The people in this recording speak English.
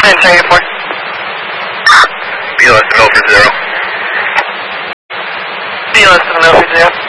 And check it for. Be less than 0 for 0. Be less than 0 for 0.